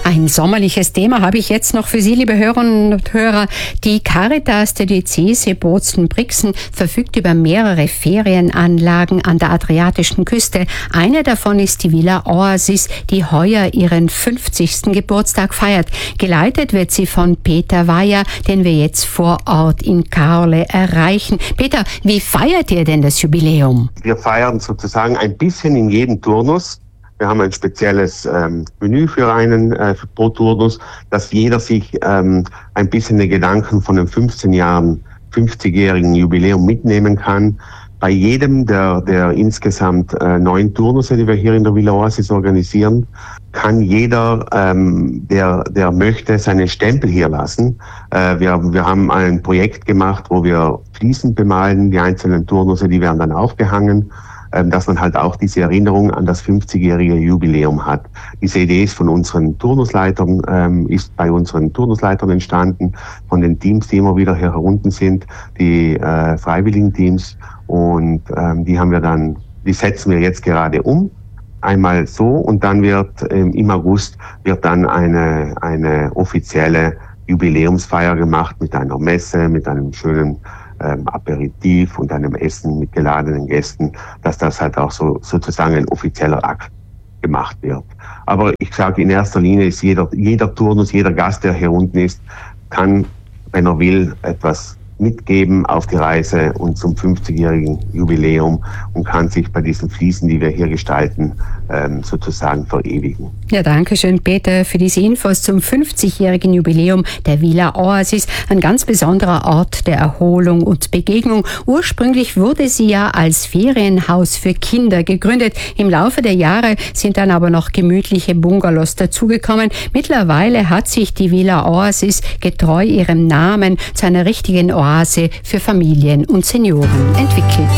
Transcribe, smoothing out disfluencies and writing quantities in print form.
Ein sommerliches Thema habe ich jetzt noch für Sie, liebe Hörerinnen und Hörer. Die Caritas der Diözese Bozen-Brixen verfügt über mehrere Ferienanlagen an der adriatischen Küste. Eine davon ist die Villa Oasis, die heuer ihren 50. Geburtstag feiert. Geleitet wird sie von Peter Weyer, den wir jetzt vor Ort in Caorle erreichen. Peter, wie feiert ihr denn das Jubiläum? Wir feiern sozusagen ein bisschen in jedem Turnus. Wir haben ein spezielles Menü pro Turnus, dass jeder sich ein bisschen die Gedanken von den 15 Jahren, 50-jährigen Jubiläum mitnehmen kann. Bei jedem der insgesamt 9 Turnusse, die wir hier in der Villa Oasis organisieren, kann jeder, der möchte, seinen Stempel hier lassen. Wir haben ein Projekt gemacht, wo wir fließend bemalen, die einzelnen Turnusse, die werden dann aufgehangen, dass man halt auch diese Erinnerung an das 50-jährige Jubiläum hat. Diese Idee ist von unseren Turnusleitern, ist bei unseren Turnusleitern entstanden, von den Teams, die immer wieder hier herunten sind, die freiwilligen Teams, und die setzen wir jetzt gerade um. Einmal so, und dann wird im August wird dann eine offizielle Jubiläumsfeier gemacht mit einer Messe, mit einem schönen Aperitif und einem Essen mit geladenen Gästen, dass das halt auch so sozusagen ein offizieller Akt gemacht wird. Aber ich sage, in erster Linie ist jeder Turnus, jeder Gast, der hier unten ist, kann, wenn er will, etwas mitgeben auf die Reise und zum 50-jährigen Jubiläum und kann sich bei diesen Fliesen, die wir hier gestalten, sozusagen verewigen. Ja, danke schön, Peter, für diese Infos zum 50-jährigen Jubiläum der Villa Oasis. Ein ganz besonderer Ort der Erholung und Begegnung. Ursprünglich wurde sie ja als Ferienhaus für Kinder gegründet. Im Laufe der Jahre sind dann aber noch gemütliche Bungalows dazugekommen. Mittlerweile hat sich die Villa Oasis getreu ihrem Namen zu einer richtigen Oase für Familien und Senioren entwickelt.